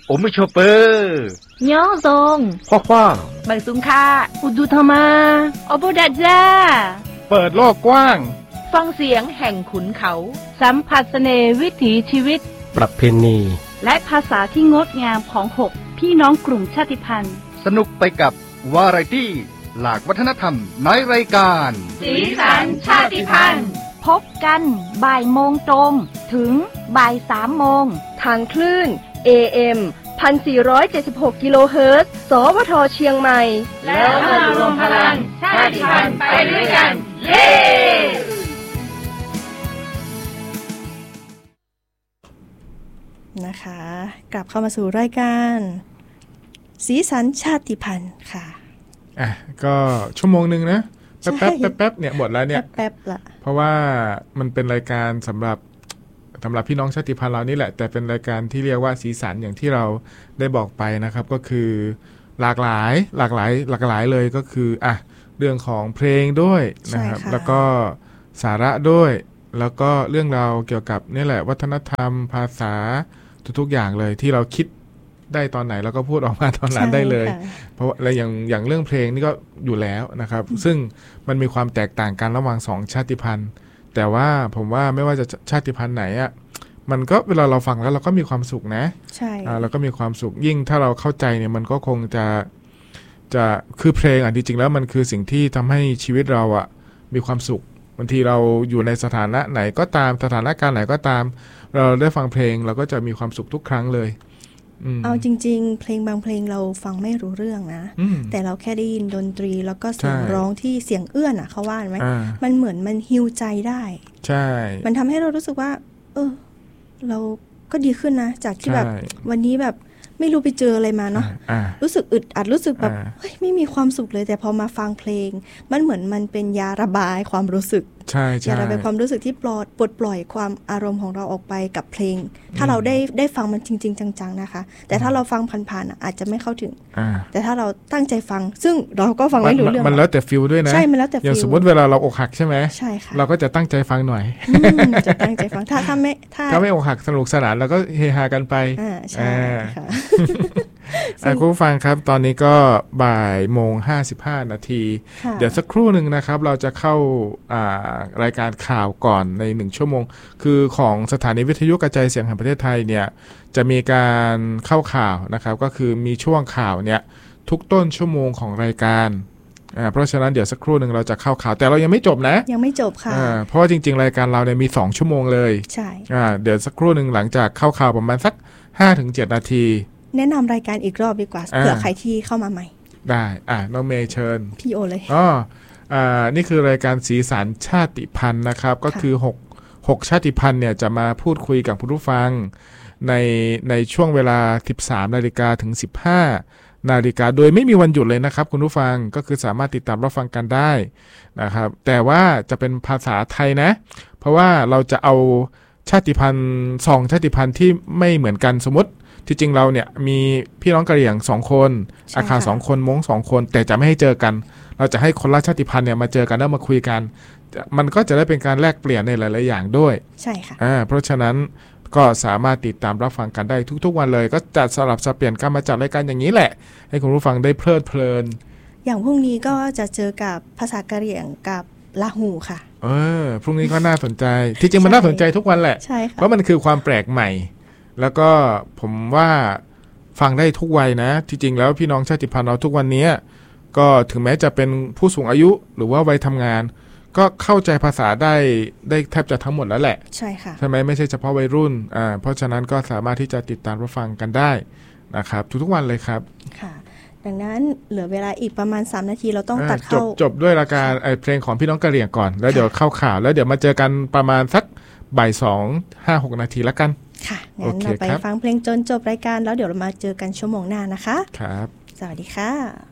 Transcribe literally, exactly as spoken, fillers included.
โอไม่ชอเปอร์ย่อทรงพ่อคว้างบังสุงค่าอุดุธมาอโบดัจจาเปิดโลกกว้างฟังเสียงแห่งขุนเขาสัมผัสเสน่ห์วิถีชีวิตประเพณีและภาษาที่งดงามของหกพี่น้องกลุ่มชาติพันธุ์สนุกไปกับวาไรตี้หลากวัฒนธรรมในรายการสีสันชาติพันธุ์พบกันบ่ายโมงตรงถึงบ่ายสามโมงทางคลื่น เอ เอ็ม หนึ่งพันสี่ร้อยเจ็ดสิบหก กิโลเฮิรตซ์ สวท เชียงใหม่แล้วมารวมพลังชาติพันธุ์ไปด้วยกันเย้นะคะกลับเข้ามาสู่รายการสีสันชาติพันธุ์ค่ะอ่ะก็ชั่วโมงนึงนะแป๊บแป๊บแป๊บเนี่ยหมดแล้วเนี่ยแป๊บละเพราะว่ามันเป็นรายการสำหรับสำหรับพี่น้องชาติพันธุ์เรานี่แหละแต่เป็นรายการที่เรียกว่าสีสันอย่างที่เราได้บอกไปนะครับก็คือหลากหลายหลากหลายหลากหลายเลยก็คืออ่ะเรื่องของเพลงด้วยนะครับแล้วก็สาระด้วยแล้วก็เรื่องราวเกี่ยวกับนี่แหละวัฒนธรรมภาษาทุกๆอย่างเลยที่เราคิดได้ตอนไหนแล้วก็พูดออกมาตอนนั้นได้เลยเพราะอะไรอย่างอย่างเรื่องเพลงนี่ก็อยู่แล้วนะครับซึ่งมันมีความแตกต่างกันระหว่างสองชาติพันธุ์แต่ว่าผมว่าไม่ว่าจะชาติพันธุ์ไหนอ่ะมันก็เวลาเราฟังแล้วเราก็มีความสุขนะใช่อ่าเราก็มีความสุขยิ่งถ้าเราเข้าใจเนี่ยมันก็คงจะจะคือเพลงอ่ะจริงๆแล้วมันคือสิ่งที่ทำให้ชีวิตเราอ่ะมีความสุขบางทีเราอยู่ในสถานะไหนก็ตามสถานการณ์ไหนก็ตามเราได้ฟังเพลงเราก็จะมีความสุขทุกครั้งเลยเอาจริงๆเพลงบางเพลงเราฟังไม่รู้เรื่องนะแต่เราแค่ได้ยินดนตรีแล้วก็เสียงร้องที่เสียงเอื้อนอ่ะเขาว่าไหมมันเหมือนมันฮีลใจได้ใช่มันทำให้เรารู้สึกว่าเออเราก็ดีขึ้นนะจากที่แบบวันนี้แบบไม่รู้ไปเจออะไรมาเนาะรู้สึกอึดอัดรู้สึกแบบเฮ้ยไม่มีความสุขเลยแต่พอมาฟังเพลงมันเหมือนมันเป็นยาระบายความรู้สึกใช่ใช่ยาระบายความรู้สึกที่ปลดปลดปล่อยความอารมณ์ของเราออกไปกับเพลงถ้าเราได้ได้ฟังมันจริงๆจังๆนะคะแต่ถ้าเราฟังผ่านๆอาจจะไม่เข้าถึงแต่ถ้าเราตั้งใจฟังซึ่งเราก็ฟังไม่รู้เรื่องมันแล้วแต่ฟิลด้วยนะใช่มันแล้วแต่ฟิลอย่างสมมติเวลาเราอกหักใช่ไหมใช่ค่ะเราก็จะตั้งใจฟังหน่อยจะตั้งใจฟังถ้าถ้าไม่ถ้าถ้าไม่อกหักสนุกสนานเราก็เฮฮากันไปอ่าใช่ค่ะคุณผู้ฟังครับตอนนี้ก็บ่ายโมงห้าสิบห้านาทีเดี๋ยวสักครู่หนึ่งนะครับเราจะเข้ารายการข่าวก่อนในหนึ่งชั่วโมงคือของสถานีวิทยุกระจายเสียงแห่งประเทศไทยเนี่ยจะมีการเข้าข่าวนะครับก็คือมีช่วงข่าวเนี่ยทุกต้นชั่วโมงของรายการเพราะฉะนั้นเดี๋ยวสักครู่หนึ่งเราจะเข้าข่าวแต่เรายังไม่จบนะยังไม่จบค่ะเพราะว่าจริงๆรายการเราเนี่ยมีสองชั่วโมงเลยใช่เดี๋ยวสักครู่หนึ่งหลังจากเข้าข่าวประมาณสัก ห้าถึงเจ็ด นาทีแนะนำรายการอีกรอบดีกว่าเผื่อใครที่เข้ามาใหม่ได้อ่ะน้องเมย์เชิญพี่โอเลยอ๋ออ่านี่คือรายการสีสันชาติพันธุ์นะครับก็คือหก หกชาติพันธุ์เนี่ยจะมาพูดคุยกับผู้ฟังในในช่วงเวลา สิบสาม นาฬิกาถึง สิบห้า นาฬิกาโดยไม่มีวันหยุดเลยนะครับคุณผู้ฟังก็คือสามารถติดตามรับฟังกันได้นะครับแต่ว่าจะเป็นภาษาไทยนะเพราะว่าเราจะเอาชาติพันธุ์สองชาติพันธุ์ที่ไม่เหมือนกันสมมติที่จริงเราเนี่ยมีพี่น้องกะเหรี่ยงสองคนอาคาสองคนม้งสองคนแต่จะไม่ให้เจอกันเราจะให้คนละชาติพันธุ์เนี่ยมาเจอกันแล้วมาคุยกันมันก็จะได้เป็นการแลกเปลี่ยนในหลายๆอย่างด้วยใช่ค่ะอ่าเพราะฉะนั้นก็สามารถติดตามรับฟังกันได้ทุกๆวันเลยก็จัดสลับสับเปลี่ยนกันมาจัดรายการอย่างนี้แหละให้คุณผู้ฟังได้เพลิดเพลินอย่างพรุ่งนี้ก็จะเจอกับภาษากะเหรี่ยงกับลาหูค่ะเออพรุ่งนี้ก็น่าสนใจที่จริงมันน่าสนใจทุกวันแหละเพราะมันคือความแปลกใหม่แล้วก็ผมว่าฟังได้ทุกวัยนะที่จริงแล้วพี่น้องชาติพันธุ์เราทุกวันนี้ก็ถึงแม้จะเป็นผู้สูงอายุหรือว่าวัยทำงานก็เข้าใจภาษาได้ได้แทบจะทั้งหมดแล้วแหละใช่ค่ะใช่ไหมไม่ใช่เฉพาะวัยรุ่นอ่าเพราะฉะนั้นก็สามารถที่จะติดตามรับฟังกันได้นะครับทุกๆวันเลยครับค่ะดังนั้นเหลือเวลาอีกประมาณสามนาทีเราต้องตัดเข้าจบจบด้วยรายการไอ้เพลงของพี่น้องกะเหรี่ยงก่อนแล้วเดี๋ยวเข้าข่าวแล้วเดี๋ยวมาเจอกันประมาณสักบ่ายสอง ห้า หกนาทีแล้วกันค่ะงั้นเราไปฟังเพลงจนจบรายการแล้วเดี๋ยวเรามาเจอกันชั่วโมงหน้านะคะครับสวัสดีค่ะ